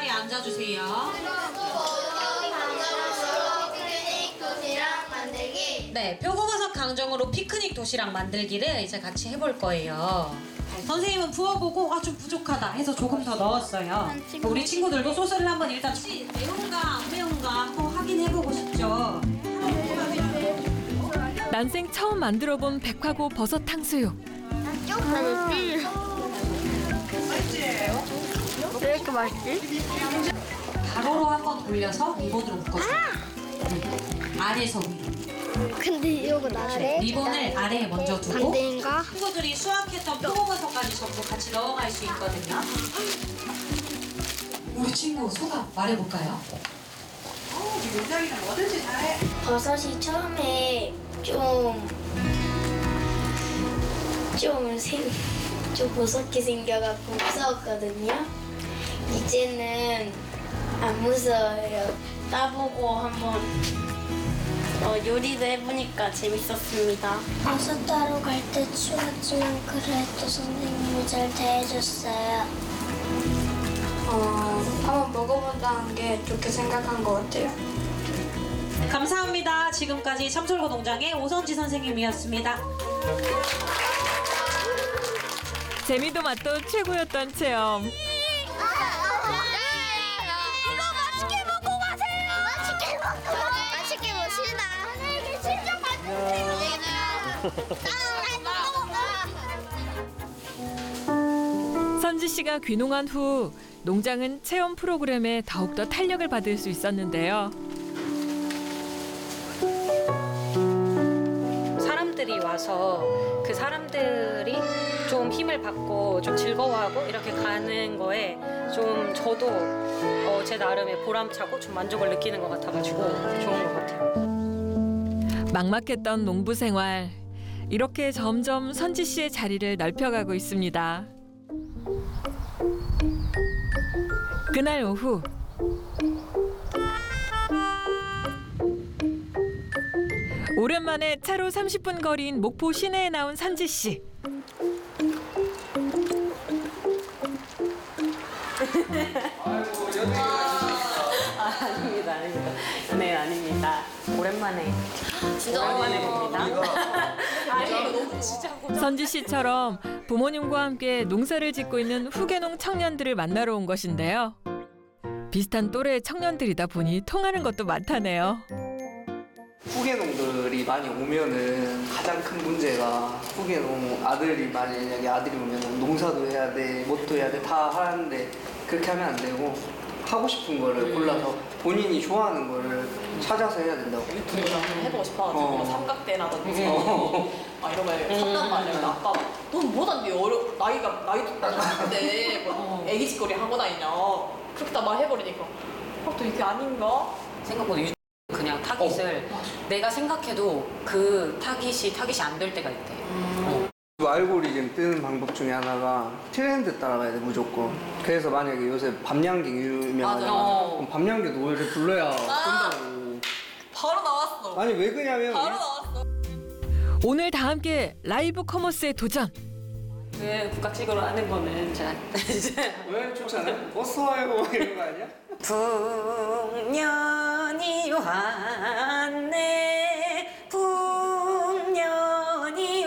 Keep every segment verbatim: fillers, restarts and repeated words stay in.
자리에 앉아주세요. 네, 표고버섯 강정으로 피크닉 도시락 만들기를 이제 같이 해볼 거예요. 선생님은 부어보고 아 좀 부족하다 해서 조금 더 넣었어요. 우리 친구들도 소스를 한번 일단 혹시 매운가 안 매운가 한번 확인해보고 싶죠? 난생 처음 만들어본 백화고 버섯 탕수육. 왜 이렇게 맛있지? 가로로 한번 돌려서 리본으로 묶어줘요. 음. 아래에서 위로. 근데 이거 나래? 리본을 아래에 먼저 두고 반대인가? 친구들이 수확했던 표고버섯까지 전부 같이 넣어갈 수 있거든요. 우리 친구 소감 말해볼까요? 어, 우리 용장이는 뭐든지 잘해. 버섯이 처음에 좀, 좀 생, 좀 무섭게 생겨갖고 무서웠거든요. 이제는 안 무서워요. 따보고 한번 어, 요리도 해보니까 재밌었습니다. 버섯 따러 갈 때 추웠지만 그래도 선생님이 잘 대해줬어요. 어, 한번 먹어본다는 게 좋게 생각한 것 같아요. 감사합니다. 지금까지 참솔고 농장의 오선지 선생님이었습니다. 재미도 맛도 최고였던 체험. 이거 맛있게 먹고 가세요. 맛있게 먹고 맛있게 먹시다. 이게 진짜 맛있네. 선지 씨가 귀농한 후 농장은 체험 프로그램에 더욱더 탄력을 받을 수 있었는데요. 사람들이 와서 그 사람들이 좀 힘을 받고 좀 즐거워하고 이렇게 가는 거에 좀 저도 어, 제 나름의 보람차고 좀 만족을 느끼는 것 같아가지고 좋은 것 같아요. 막막했던 농부 생활. 이렇게 점점 선지 씨의 자리를 넓혀가고 있습니다. 그날 오후 오랜만에 차로 삼십 분 거리인 목포 시내에 나온 선지 씨. 아, 아닙니다, 아닙니다. 네, 아닙니다. 오랜만에. 진짜 오랜만에 봅니다. 아니, 이거 너무 진짜. 선지 씨처럼 부모님과 함께 농사를 짓고 있는 후계농 청년들을 만나러 온 것인데요. 비슷한 또래의 청년들이다 보니 통하는 것도 많다네요. 후계농들이 많이 오면은 가장 큰 문제가 후계농 아들이 만약에 아들이 오면은 농사도 해야 돼, 뭣도 해야 돼 다 하는데 그렇게 하면 안 되고 하고 싶은 거를 골라서 본인이 좋아하는 거를 찾아서 해야 된다고. 유튜브 한번 해보고 싶어가지고 어. 삼각대라든지 어. 막 이런 거 산단 말이야. 아빠 넌 뭐단데 어려 나이가 나이도 많은데 뭐 애기 짓거리 하고 다니냐 그렇게 다 말해버리니까 아, 또 이게 아닌가? 생각보다 유... 그냥 타깃을 내가 생각해도 그 타깃이 타깃이 안 될 때가 있대. 어. 알고리즘 뜨는 방법 중에 하나가 트렌드 따라가야 돼 무조건. 그래서 만약에 요새 밤양갱 유명하잖아. 맞아. 그럼 밤양갱 노래를 불러야 뜬다고. 바로 나왔어. 아니 왜 그러냐면 바로 나왔어. 오늘 다 함께 라이브 커머스에 도전. 그 국가직으로 하는 거는 자 이제 왜 좋지 않아? 어서 와요 이런 거 아니야? 풍년이 왔네 풍년이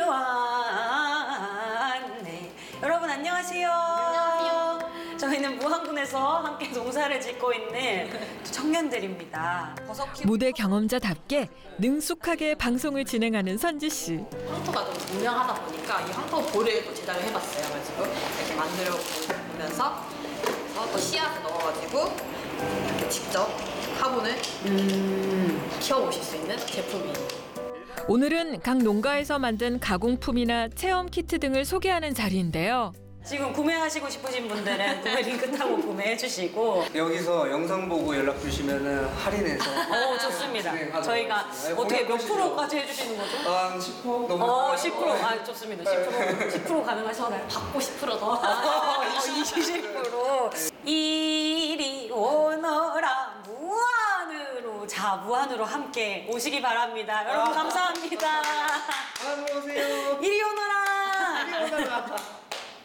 왔네. 여러분 안녕하세요. 안녕하세요. 저희는 무안군에서 함께 농사를 짓고 있는 청년들입니다. 버섯 키우... 무대 경험자답게 능숙하게 방송을 진행하는 선지 씨. 황토가 좀 증명하다 보니까 이 황토 볼을 또 제작을 해봤어요. 그래가지고 이렇게 만들어 보면서 또 씨앗을 넣어가지고 이렇게 직접 화분을 음... 키워보실 수 있는 제품이에요. 오늘은 각 농가에서 만든 가공품이나 체험 키트 등을 소개하는 자리인데요. 지금 구매하시고 싶으신 분들은 구매 링크 타고 구매해 주시고. 여기서 영상 보고 연락 주시면은 할인해서. 어 좋습니다. 네, 가져가겠습니다. 저희가 아니, 어떻게 몇 공약하시죠. 프로까지 해주시는 거죠? 한 십 퍼센트 넘어. 어 십 퍼센트 아 좋습니다. 십 퍼센트 십 퍼센트 가능하신가요? 받고 십 퍼센트 더. 아, 이십 퍼센트 이리 오너라 무한으로 자 무한으로 함께 오시기 바랍니다. 여러분 감사합니다. 안녕하세요. 이리 오너라. 이리 오너라.